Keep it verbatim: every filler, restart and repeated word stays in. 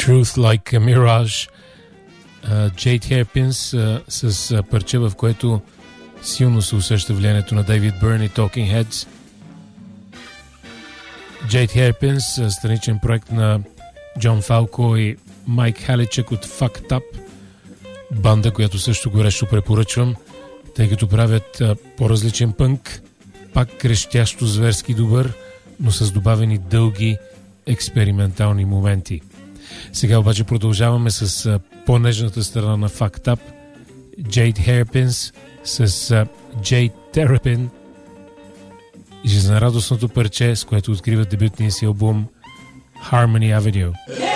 Truth Like a Mirage, Jade Hairpins uh, с uh, парче, в което силно се усеща влиянието на Дейвид Бърн и Talking Heads. Jade Hairpins, uh, страничен проект на Джон Фалко и Майк Халичък от Fucked Up, банда, която също горещо препоръчвам, тъй като правят uh, по-различен пънк, пак крещящо зверски добър, но с добавени дълги експериментални моменти. Сега обаче продължаваме с uh, по-нежната страна на Fucked Up, Jade Hairpins с uh, Jade Terrapin, жизнерадостното парче, с което откриват дебютния си албум Harmony Avenue.